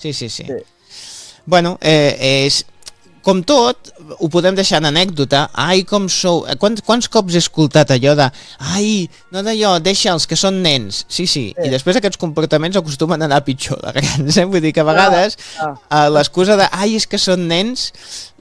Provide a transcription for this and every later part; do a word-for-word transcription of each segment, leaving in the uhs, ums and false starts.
sí, sí, sí. Bueno, eh, és... Com tot, ho podem deixar en anècdota. Ai, com sou... Quants, quants cops he escoltat allò de... Ai, no d'allò, deixa'ls, que són nens. Sí, sí, sí, i després aquests comportaments acostumen a anar pitjor de grans, eh? Vull dir que a vegades ah, ah. l'excusa de... Ai, és que són nens...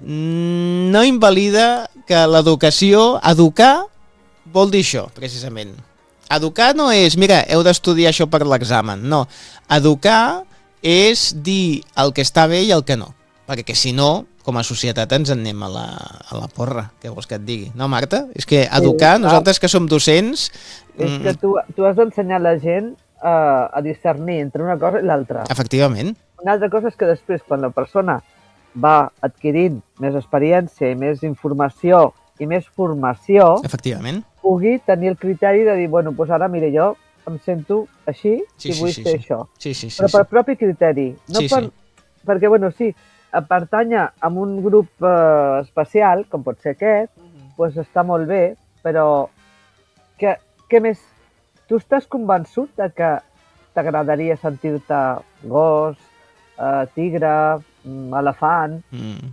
No invalida que l'educació... Educar vol dir això, precisament. Educar no és... Mira, heu d'estudiar això per l'examen. No. Educar és dir el que està bé i el que no. Perquè si no... com a societat ens en anem a la, a la porra, què vols que et digui? No, Marta? És que educar, sí, nosaltres que som docents... És que tu, tu has d'ensenyar la gent a, a discernir entre una cosa i l'altra. Efectivament. Una altra cosa és que després, quan la persona va adquirint més experiència i més informació i més formació, efectivament, pugui tenir el criteri de dir, bueno, doncs ara, mira, jo em sento així sí, i vull sí, fer sí, això. Sí, sí, sí, Però per sí. propi criteri. No sí, per, sí. Perquè, bueno, sí, pertanya a un grup eh, especial, com pot ser aquest, mm-hmm. doncs està molt bé, però què, què més? Tu estàs convençut de que t'agradaria sentir-te gos, eh, tigre, elefant? Mm.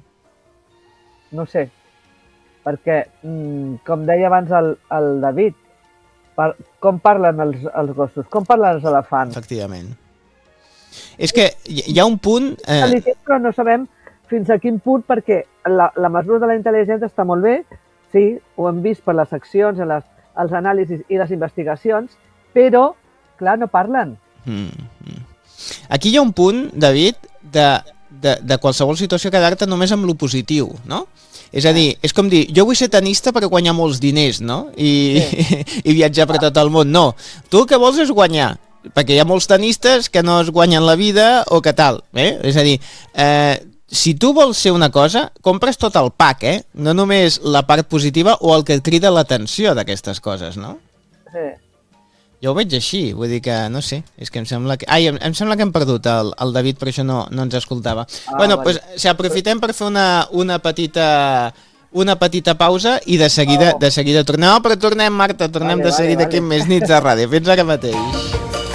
No sé, perquè, mm, com deia abans el, el David, per, com parlen els, els gossos, com parlen els elefants? Efectivament. És que hi ha un punt... Eh... Però no sabem fins a quin punt, perquè la, la mesura de la intel·ligència està molt bé, sí, ho hem vist per les accions, les, els anàlisis i les investigacions, però, clar, no parlen. Mm-hmm. Aquí hi ha un punt, David, de, de, de qualsevol situació quedar-te només amb lo positiu, no? És a dir, és com dir, jo vull ser tenista per guanyar molts diners, no? I, sí. i viatjar per tot el món. No, tu el que vols és guanyar, perquè hi ha molts tenistes que no es guanyen la vida o que tal, eh? És a dir, eh, si tu vols ser una cosa, compres tot el pack, eh? No només la part positiva o el que et crida l'atenció d'aquestes coses, no? Sí. Jo ho veig així, vull dir que, no sé, és que em sembla que... Ai, em, em sembla que hem perdut el, el David, per això no, no ens escoltava. Ah, bueno, doncs vale. pues, aprofitem per fer una, una petita... una petita pausa i de seguida, oh. de seguida tornem. No, però tornem, Marta, tornem vale, de seguida vale, aquí vale. amb més nits de ràdio. Fins ara mateix.